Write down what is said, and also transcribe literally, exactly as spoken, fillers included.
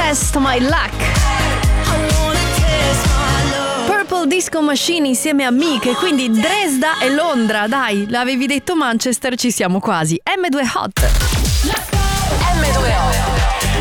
Test My Luck. Purple Disco Machine insieme a Meek, quindi Dresda e Londra. Dai, l'avevi detto Manchester, ci siamo quasi. M due Hot. M due Hot.